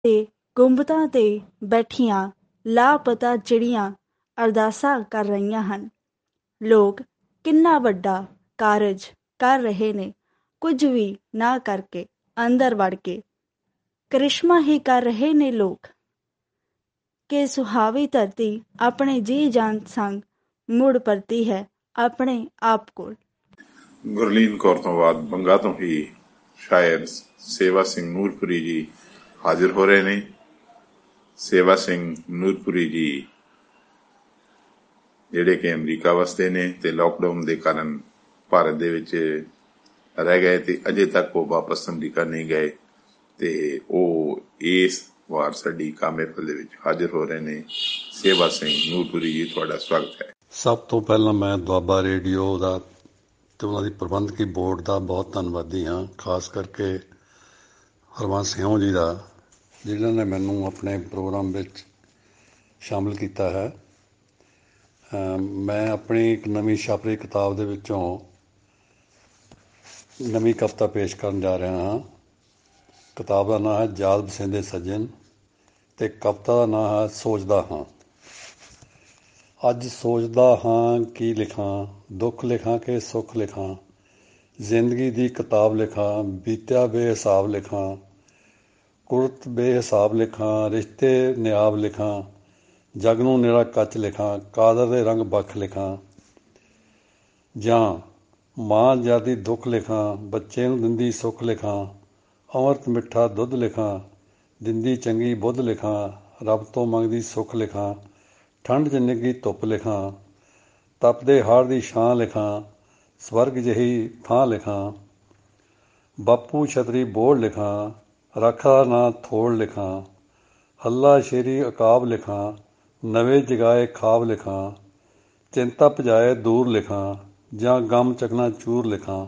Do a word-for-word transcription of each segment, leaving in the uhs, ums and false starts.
ਤੇ ਗੁੰਬਦਾਂ ਤੇ ਬੈਠੀਆਂ ਲਾਪਤਾ ਚਿੜੀਆਂ ਅਰਦਾਸਾਂ ਕਰ ਰਹੀਆਂ ਹਨ। ਲੋਕ ਕਿੰਨਾ ਵੱਡਾ ਕਾਰਜ ਕਰ ਰਹੇ ਨੇ, ਕੁਝ ਵੀ ਨਾ ਕਰਕੇ ਅੰਦਰ ਵੜ ਕੇ ਕਰਿਸ਼ਮਾ ਹੀ ਕਰ ਰਹੇ ਨੇ ਲੋਕ, ਕਿ ਸੁਹਾਵੀ ਧਰਤੀ ਆਪਣੇ ਜੀ ਜਾਨ ਸੰਗ ਮੁੜ ਪਰਤੀ ਹੈ ਆਪਣੇ ਆਪ ਕੋਲ। ਗੁਰਲੀਨ ਕੌਰ ਤੋਂ ਬਾਅਦ ਬੰਗਾ ਤੋਂ ਹੀ ਸ਼ਾਇਰ ਸੇਵਾ ਸਿੰਘ ਨੂਰਪੁਰੀ ਜੀ ਹਾਜ਼ਰ ਹੋ ਰਹੇ ਨੇ। ਸੇਵਾ ਸਿੰਘ ਨੂਰਪੁਰੀ ਜੀ ਜਿਹੜੇ ਕਿ ਅਮਰੀਕਾ ਵਸਦੇ ਨੇ ਤੇ ਲਾਕਡਾਊਨ ਦੇ ਕਾਰਨ ਭਾਰਤ ਦੇ ਵਿੱਚ ਰਹਿ ਗਏ ਤੇ ਅਜੇ ਤੱਕ ਉਹ ਵਾਪਸ ਅਮਰੀਕਾ ਨਹੀਂ ਗਏ, ਤੇ ਉਹ ਇਸ ਵਾਰ ਸਾਡੀ ਕਾਮੇਫਲ ਦੇ ਵਿੱਚ ਹਾਜ਼ਰ ਹੋ ਰਹੇ ਨੇ। ਸੇਵਾ ਸਿੰਘ ਨੂਰਪੁਰੀ ਜੀ, ਤੁਹਾਡਾ ਸਵਾਗਤ ਹੈ। ਸਭ ਤੋਂ ਪਹਿਲਾਂ ਮੈਂ ਦੁਆਬਾ ਰੇਡੀਓ ਦਾ ਤੇ ਉਹਨਾਂ ਦੀ ਪ੍ਰਬੰਧਕੀ ਬੋਰਡ ਦਾ ਬਹੁਤ ਧੰਨਵਾਦੀ ਹਾਂ, ਖਾਸ ਕਰਕੇ ਹਰਵੰਸ ਸਿੰਘ ਜੀ ਦਾ, ਜਿਨ੍ਹਾਂ ਨੇ ਮੈਨੂੰ ਆਪਣੇ ਪ੍ਰੋਗਰਾਮ ਵਿੱਚ ਸ਼ਾਮਿਲ ਕੀਤਾ ਹੈ। ਮੈਂ ਆਪਣੀ ਇੱਕ ਨਵੀਂ ਛਪ ਰਹੀ ਕਿਤਾਬ ਦੇ ਵਿੱਚੋਂ ਨਵੀਂ ਕਵਿਤਾ ਪੇਸ਼ ਕਰਨ ਜਾ ਰਿਹਾ ਹਾਂ। ਕਿਤਾਬ ਦਾ ਨਾਂ ਹੈ ਯਾਦ ਵਸੇਂਦੇ ਸੱਜਣ ਅਤੇ ਕਵਿਤਾ ਦਾ ਨਾਂ ਹੈ ਸੋਚਦਾ ਹਾਂ। ਅੱਜ ਸੋਚਦਾ ਹਾਂ ਕੀ ਲਿਖਾਂ, ਦੁੱਖ ਲਿਖਾਂ ਕਿ ਸੁੱਖ ਲਿਖਾਂ, ਜ਼ਿੰਦਗੀ ਦੀ ਕਿਤਾਬ ਲਿਖਾਂ, ਬੀਤਿਆ ਬੇਹਿਸਾਬ ਲਿਖਾਂ, ਕੁਦਰਤ ਬੇਹਿਸਾਬ ਲਿਖਾਂ, ਰਿਸ਼ਤੇ ਨਿਆਬ ਲਿਖਾਂ, ਜਗ ਨੂੰ ਨਿਰਾ ਕੱਚ ਲਿਖਾਂ, ਕਾਦਰ ਦੇ ਰੰਗ ਵੱਖ ਲਿਖਾਂ, ਜਾਂ ਮਾਂ ਜਾਦੀ ਦੁੱਖ ਲਿਖਾਂ, ਬੱਚੇ ਨੂੰ ਦਿੰਦੀ ਸੁੱਖ ਲਿਖਾਂ, ਅੰਮ੍ਰਿਤ ਮਿੱਠਾ ਦੁੱਧ ਲਿਖਾਂ, ਦਿੰਦੀ ਚੰਗੀ ਬੁੱਧ ਲਿਖਾਂ, ਰੱਬ ਤੋਂ ਮੰਗਦੀ ਸੁੱਖ ਲਿਖਾਂ, ਠੰਡ 'ਚ ਨਿੱਘੀ ਧੁੱਪ ਲਿਖਾਂ, ਤਪਦੇ ਹਾੜ ਦੀ ਛਾਂ ਲਿਖਾਂ, ਸਵਰਗ ਜਿਹੀ ਥਾਂ ਲਿਖਾਂ, ਬਾਪੂ ਛਤਰੀ ਬੋੜ ਲਿਖਾਂ, ਰਾਖਾ ਨਾ ਥੋੜ ਲਿਖਾਂ, ਹੱਲਾ ਸ਼ੇਰੀ ਅਕਾਬ ਲਿਖਾਂ, ਨਵੇਂ ਜਗਾਏ ਖਾਬ ਲਿਖਾਂ, ਚਿੰਤਾ ਭਜਾਏ ਦੂਰ ਲਿਖਾਂ, ਜਾਂ ਗਮ ਚਕਨਾ ਚੂਰ ਲਿਖਾਂ,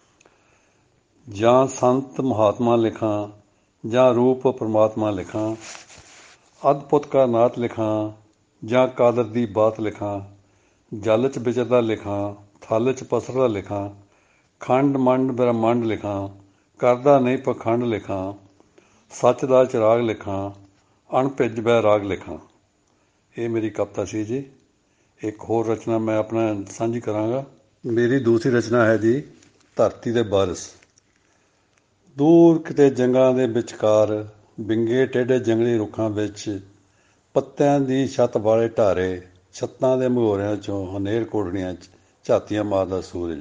ਜਾਂ ਸੰਤ ਮਹਾਤਮਾ ਲਿਖਾਂ, ਜਾਂ ਰੂਪ ਪਰਮਾਤਮਾ ਲਿਖਾਂ, ਅਦਭੁਤ ਕਾ ਨਾਤ ਲਿਖਾਂ, ਜਾਂ ਕਾਦਰ ਦੀ ਬਾਤ ਲਿਖਾਂ, ਜਲ 'ਚ ਵਿਚਰਦਾ ਲਿਖਾਂ, ਥਲ 'ਚ ਪਸਰਦਾ ਲਿਖਾਂ, ਖੰਡ ਮੰਡ ਬ੍ਰਹਮੰਡ ਲਿਖਾਂ, ਕਰਦਾ ਨਹੀਂ ਪਖੰਡ ਲਿਖਾਂ, ਸੱਚ ਦਾ ਚਿਰਾਗ ਲਿਖਾਂ, ਅਣਭਿੱਜ ਬੈਰਾਗ ਲਿਖਾਂ। ਇਹ ਮੇਰੀ ਕਵਿਤਾ ਸੀ ਜੀ। ਇੱਕ ਹੋਰ ਰਚਨਾ ਮੈਂ ਆਪਣਾ ਸਾਂਝੀ ਕਰਾਂਗਾ। ਮੇਰੀ ਦੂਸਰੀ ਰਚਨਾ ਹੈ ਜੀ ਧਰਤੀ ਦੇ ਵਾਰਿਸ। ਦੂਰ ਕਿਤੇ ਜੰਗਲਾਂ ਦੇ ਵਿਚਕਾਰ, ਵਿੰਗੇ ਟੇਢੇ ਜੰਗਲੀ ਰੁੱਖਾਂ ਵਿੱਚ, ਪੱਤਿਆਂ ਦੀ ਛੱਤ ਵਾਲੇ ਢਾਰੇ, ਛੱਤਾਂ ਦੇ ਮਗੋਰਿਆਂ 'ਚੋਂ ਹਨੇਰ ਕੋਟੜੀਆਂ 'ਚ ਝਾਤੀਆਂ ਮਾਰਦਾ ਸੂਰਜ,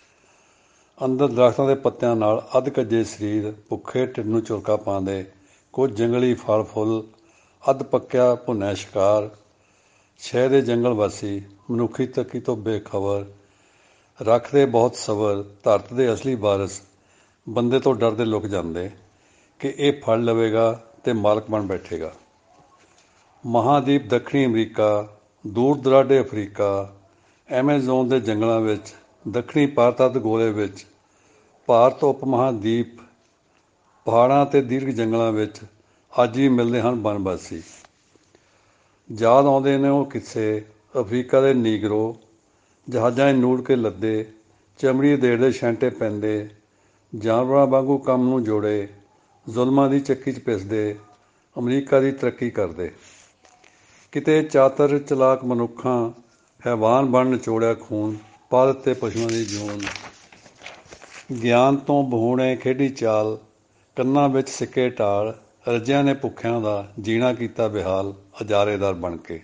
ਅੰਦਰ ਦਰੱਖਤਾਂ ਦੇ ਪੱਤਿਆਂ ਨਾਲ ਅੱਧ ਕੱਜੇ ਸਰੀਰ ਭੁੱਖੇ ਢਿੱਡ ਨੂੰ ਝੁਲਕਾ ਪਾਉਂਦੇ, ਕੁਝ ਜੰਗਲੀ ਫਲ ਫੁੱਲ, ਅੱਧ ਪੱਕਿਆ ਭੁੰਨਿਆ ਸ਼ਿਕਾਰ, ਸ਼ਹਿ ਦੇ ਜੰਗਲ ਵਾਸੀ ਮਨੁੱਖੀ ਤਰੱਕੀ ਤੋਂ ਬੇਖਬਰ, ਰੱਖਦੇ ਬਹੁਤ ਸਬਰ, ਧਰਤ ਦੇ ਅਸਲੀ ਵਾਰਿਸ ਬੰਦੇ ਤੋਂ ਡਰਦੇ ਲੁਕ ਜਾਂਦੇ ਕਿ ਇਹ ਫੜ ਲਵੇਗਾ ਅਤੇ ਮਾਲਕ ਬਣ ਬੈਠੇਗਾ। ਮਹਾਂਦੀਪ ਦੱਖਣੀ ਅਮਰੀਕਾ, ਦੂਰ ਦੁਰਾਡੇ ਅਫਰੀਕਾ, ਐਮਾਜ਼ੋਨ ਦੇ ਜੰਗਲਾਂ ਵਿੱਚ, ਦੱਖਣੀ ਭਾਰਤ ਅੱਧ ਗੋਲੇ ਵਿੱਚ, ਭਾਰਤ ਉਪ ਮਹਾਂਦੀਪ, ਪਹਾੜਾਂ ਅਤੇ ਦੀਰਘ ਜੰਗਲਾਂ ਵਿੱਚ ਅੱਜ ਵੀ ਮਿਲਦੇ ਹਨ ਬਨਵਾਸੀ। ਯਾਦ ਆਉਂਦੇ ਨੇ ਉਹ ਕਿੱਸੇ ਅਫਰੀਕਾ ਦੇ ਨੀਗਰੋ, ਜਹਾਜ਼ਾਂ 'ਚ ਨੂੜ ਕੇ ਲੱਦੇ, ਚਮੜੀ ਉਧੇੜਦੇ ਛੈਂਟੇ ਪੈਂਦੇ, ਜਾਨਵਰਾਂ ਵਾਂਗੂ ਕੰਮ ਨੂੰ ਜੋੜੇ, ਜ਼ੁਲਮਾਂ ਦੀ ਚੱਕੀ 'ਚ ਪਿਸਦੇ, ਅਮਰੀਕਾ ਦੀ ਤਰੱਕੀ ਕਰਦੇ। ਕਿਤੇ ਚਾਤਰ ਚਲਾਕ ਮਨੁੱਖਾਂ ਹੈਵਾਨ ਬਣ ਨਿਚੋੜਿਆ ਖੂਨ, ਪਾ ਦਿੱਤੇ ਪਸ਼ੂਆਂ ਦੀ ਜੂਨ, ਗਿਆਨ ਤੋਂ ਬਹੂਣੇ ਖੇਡੀ ਚਾਲ, ਕੰਨਾਂ ਵਿੱਚ ਸਿੱਕੇ ਢਾਲ, ਰੱਜਿਆਂ ਨੇ ਭੁੱਖਿਆਂ ਦਾ ਜੀਣਾ ਕੀਤਾ ਬੇਹਾਲ ਹਜ਼ਾਰੇਦਾਰ ਬਣ ਕੇ।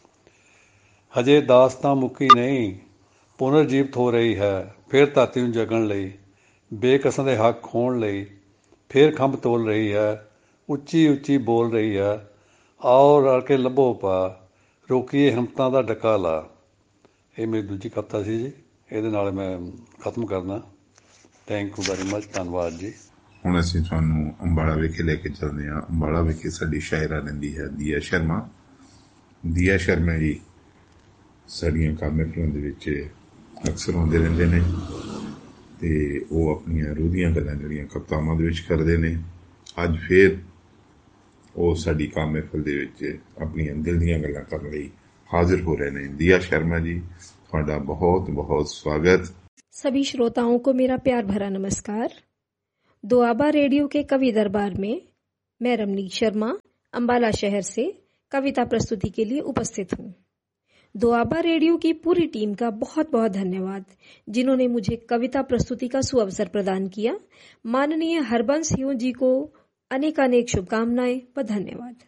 ਹਜੇ ਦਾਸਤਾਂ ਮੁੱਕੀ ਨਹੀਂ, ਪੁਨਰ ਜੀਵਤ ਹੋ ਰਹੀ ਹੈ ਫਿਰ ਧਰਤੀ ਨੂੰ ਜਗਣ ਲਈ, ਬੇਕਸਾਂ ਦੇ ਹੱਕ ਖੋਹਣ ਲਈ ਫਿਰ ਖੰਭ ਤੋਲ ਰਹੀ ਹੈ, ਉੱਚੀ ਉੱਚੀ ਬੋਲ ਰਹੀ ਹੈ, ਆਓ ਰਲ ਕੇ ਲੱਭੋ ਪਾ, ਰੋਕੀਏ ਹਿੰਮਤਾਂ ਦਾ ਡੱਕਾ ਲਾ। ਇਹ ਮੇਰੀ ਦੂਜੀ ਕਵਿਤਾ ਸੀ ਜੀ। ਇਹਦੇ ਨਾਲ ਮੈਂ ਖਤਮ ਕਰਦਾ। Thank you very much. ਧੰਨਵਾਦ ਜੀ। ਹੁਣ ਅਸੀਂ ਤੁਹਾਨੂੰ ਅੰਬਾਲਾ ਵਿਖੇ ਲੈ ਕੇ ਚੱਲਦੇ ਹਾਂ। ਅੰਬਾਲਾ ਵਿਖੇ ਸਾਡੀ ਸ਼ਾਇਰਾ ਰਹਿੰਦੀ ਹੈ ਦੀਆ ਸ਼ਰਮਾ। ਦੀਆ ਸ਼ਰਮਾ ਜੀ ਸਾਡੀਆਂ ਕਾਮੇਡੀਆਂ ਦੇ ਵਿੱਚ ਅਕਸਰ ਆਉਂਦੇ ਰਹਿੰਦੇ ਨੇ ਅਤੇ ਉਹ ਆਪਣੀਆਂ ਰੂਹ ਦੀਆਂ ਗੱਲਾਂ ਜਿਹੜੀਆਂ ਕਵਿਤਾਵਾਂ ਦੇ ਵਿੱਚ ਕਰਦੇ ਨੇ। ਅੱਜ ਫਿਰ ਉਹ ਸਾਡੀ ਕਾਮ ਮਹਿਫਲ ਦੇ ਵਿੱਚ ਆਪਣੀਆਂ ਦਿਲ ਦੀਆਂ ਗੱਲਾਂ ਕਰਨ ਲਈ ਹਾਜ਼ਰ हो रहे हैं। दिया शर्मा जी, ਤੁਹਾਡਾ बहुत बहुत स्वागत। सभी श्रोताओं को मेरा प्यार भरा नमस्कार। दुआबा रेडियो के कवि दरबार में मैं रमनीक शर्मा अंबाला शहर से कविता प्रस्तुति के लिए उपस्थित हूँ। दोआबा रेडियो की पूरी टीम का बहुत बहुत धन्यवाद जिन्होंने मुझे कविता प्रस्तुति का सुअवसर प्रदान किया। माननीय हरबंस हियो जी को अनेकानेक शुभकामनाएं व धन्यवाद।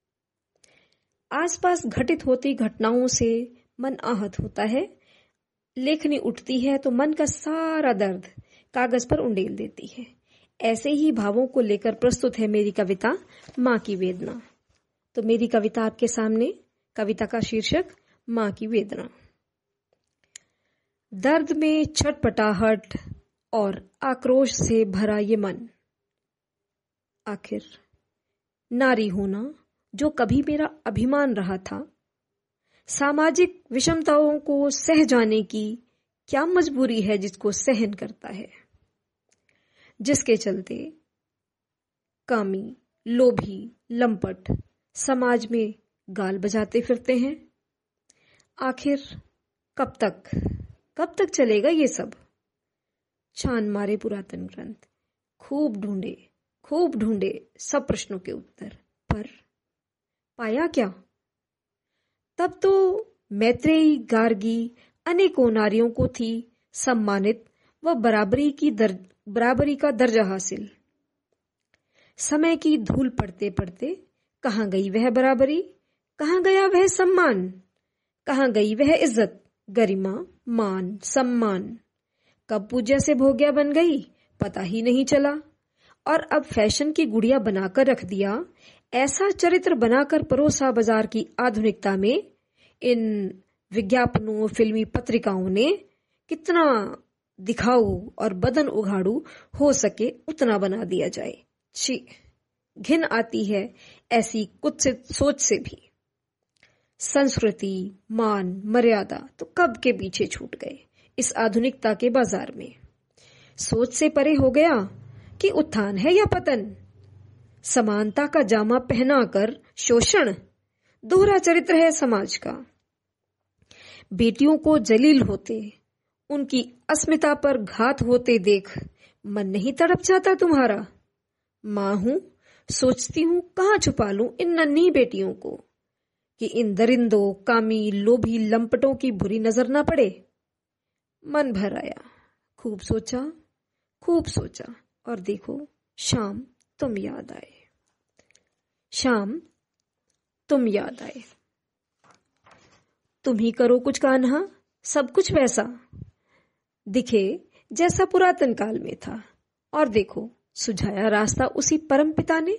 आसपास घटित होती घटनाओं से मन आहत होता है। लेखनी उठती है तो मन का सारा दर्द कागज पर उंडेल देती है। ऐसे ही भावों को लेकर प्रस्तुत है मेरी कविता माँ की वेदना। तो मेरी कविता आपके सामने। कविता का शीर्षक माँ की वेदना। दर्द में छटपटाहट और आक्रोश से भरा ये मन, आखिर नारी होना जो कभी मेरा अभिमान रहा था, सामाजिक विषमताओं को सह जाने की क्या मजबूरी है जिसको सहन करता है, जिसके चलते कामी, लोभी, लंपट समाज में गाल बजाते फिरते हैं। आखिर कब तक कब तक चलेगा ये सब? छान मारे पुरातन ग्रंथ, खूब ढूंढे खूब ढूंढे सब प्रश्नों के उत्तर, पर पाया क्या? तब तो मैत्रेयी, गार्गी अनेकों नारियों को थी सम्मानित व बराबरी की दर बराबरी का दर्जा हासिल। समय की धूल पड़ते पड़ते कहाँ गई वह बराबरी, कहाँ गया वह सम्मान, कहाँ गई वह इज्जत, गरिमा, मान, सम्मान? कब पूज्य से भोग्या बन गई पता ही नहीं चला। और अब फैशन की गुड़िया बनाकर रख दिया। ऐसा चरित्र बनाकर परोसा बाजार की आधुनिकता में इन विज्ञापनों, फिल्मी पत्रिकाओं ने कितना दिखाऊ और बदन उघाड़ू हो सके उतना बना दिया जाए। छी, घिन आती है ऐसी कुत्सित सोच से भी। संस्कृति, मान, मर्यादा तो कब के पीछे छूट गए इस आधुनिकता के बाजार में। सोच से परे हो गया कि उत्थान है या पतन। समानता का जामा पहनाकर शोषण, दोहरा चरित्र है समाज का। बेटियों को जलील होते, उनकी अस्मिता पर घात होते देख मन नहीं तड़प जाता तुम्हारा? मां हूं, सोचती हूं कहां छुपा लूं इन नन्ही बेटियों को कि इन दरिंदों, कामी, लोभी लंपटों की बुरी नजर ना पड़े। मन भर आया, खूब सोचा खूब सोचा और देखो शाम तुम याद आए। शाम तुम याद आए। तुम ही करो कुछ कान्हा, सब कुछ वैसा दिखे जैसा पुरातन काल में था। और देखो सुझाया रास्ता उसी परम पिता ने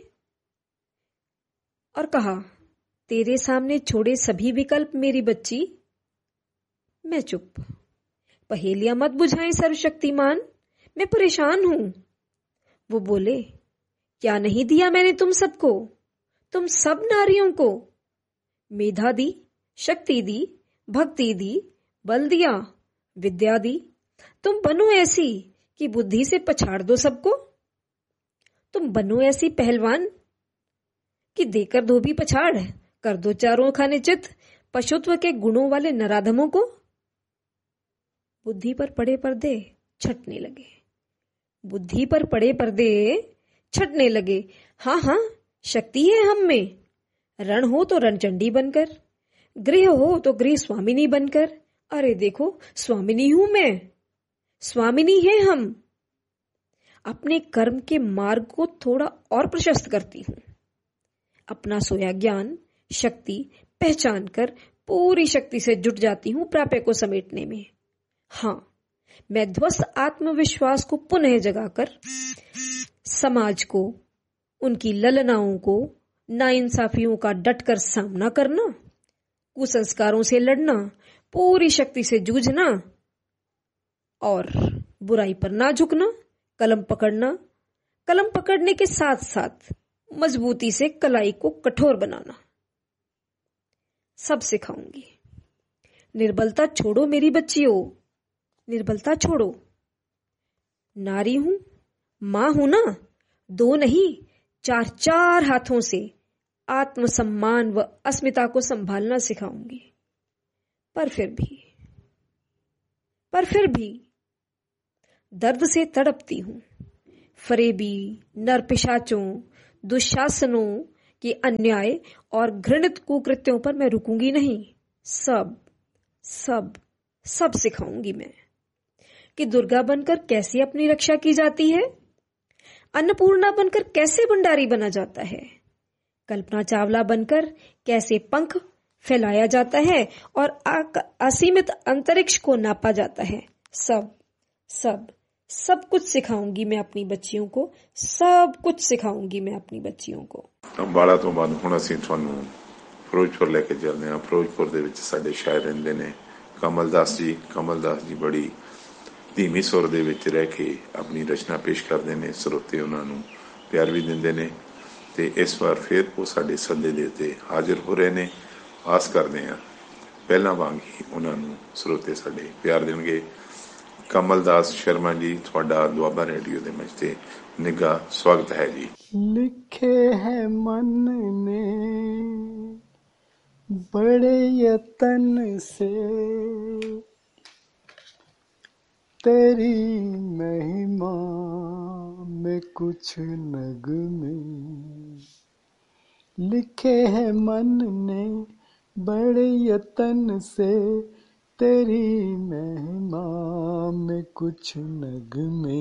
और कहा, तेरे सामने छोड़े सभी विकल्प मेरी बच्ची। मैं चुप। पहेलियां मत बुझाएं सर्वशक्तिमान, मैं परेशान हूं। वो बोले, क्या नहीं दिया मैंने तुम सबको, तुम सब नारियों को? मेधा दी, शक्ति दी, भक्ति दी, बल दिया, विद्या दी। तुम बनो ऐसी कि बुद्धि से पछाड़ दो सबको। तुम बनो ऐसी पहलवान कि देकर धोबी पछाड़ कर दो चारों खाने चित पशुत्व के गुणों वाले नराधमों को। बुद्धि पर पड़े पर्दे छटने लगे, बुद्धि पर पड़े पर्दे छटने लगे। हाँ हाँ, शक्ति है हम में। रण हो तो रणचंडी बनकर, गृह हो तो गृह स्वामिनी बनकर। अरे देखो स्वामिनी हूं मैं, स्वामिनी है हम। अपने कर्म के मार्ग को थोड़ा और प्रशस्त करती हूं। अपना सोया ज्ञान, शक्ति पहचान कर पूरी शक्ति से जुट जाती हूं प्राप्य को समेटने में। हाँ, मैं ध्वस्त आत्मविश्वास को पुनः जगाकर समाज को, उनकी ललनाओं को, नाइंसाफियों का डटकर सामना करना, कुसंस्कारों से लड़ना, पूरी शक्ति से जूझना और बुराई पर ना झुकना, कलम पकड़ना, कलम पकड़ने के साथ साथ मजबूती से कलाई को कठोर बनाना। सब सिखाऊंगी। निर्बलता छोड़ो मेरी बच्चियों, निर्बलता छोड़ो। नारी हूं, मां हूं ना, दो नहीं चार चार हाथों से आत्मसम्मान व अस्मिता को संभालना सिखाऊंगी। पर फिर भी पर फिर भी दर्द से तड़पती हूं। फरेबी, नरपिशाचों, दुशासनों के अन्याय और घृणित कुकृत्यों पर मैं रुकूंगी नहीं। सब सब सब सिखाऊंगी मैं कि दुर्गा बनकर कैसे अपनी रक्षा की जाती है, अन्नपूर्णा बनकर कैसे भंडारी बना जाता है, कल्पना चावला बनकर कैसे पंख फैलाया जाता है और असीमित अंतरिक्ष को नापा जाता है। सब सब सब कुछ सिखाऊंगी मैं अपनी बच्चियों को, सब कुछ सिखाऊंगी मैं अपनी बच्चियों को। ਅੰਬਾਲਾ ਤੋਂ ਬਾਅਦ ਹੁਣ ਅਸੀਂ ਤੁਹਾਨੂੰ ਫਿਰੋਜ਼ਪੁਰ ਲੈ ਕੇ ਚੱਲਦੇ ਹਾਂ। ਫਿਰੋਜ਼ਪੁਰ ਦੇ ਵਿੱਚ ਸਾਡੇ ਸ਼ਾਇਰ ਰਹਿੰਦੇ ਨੇ ਕਮਲ ਦਾਸ ਜੀ। ਕਮਲ ਦਾਸ ਜੀ ਬੜੀ ਧੀਮੀ ਸੁਰ ਦੇ ਵਿੱਚ ਰਹਿ ਕੇ ਆਪਣੀ ਰਚਨਾ ਪੇਸ਼ ਕਰਦੇ ਨੇ, ਸਰੋਤੇ ਉਹਨਾਂ ਨੂੰ ਪਿਆਰ ਵੀ ਦਿੰਦੇ ਨੇ ਤੇ ਇਸ ਵਾਰ ਫਿਰ ਉਹ ਸਾਡੇ ਸੱਦੇ ਦੇ ਉੱਤੇ ਹਾਜ਼ਰ ਹੋ ਰਹੇ ਨੇ। ਆਸ ਕਰਦੇ ਹਾਂ ਪਹਿਲਾਂ ਵਾਂਗ ਹੀ ਉਹਨਾਂ ਨੂੰ ਸਰੋਤੇ ਸਾਡੇ ਪਿਆਰ ਦੇਣਗੇ। कमल दास शर्मा जी ਤੁਹਾਡਾ ਦੁਆਬਾ रेडियो ਦੇ मंच ਤੇ निघा स्वागत है जी। लिखे है मन ने बड़े यतन से तेरी महिमा में कुछ नगमे, लिखे है मन ने बड़े यतन से तेरी महिमा में कुछ नगमे।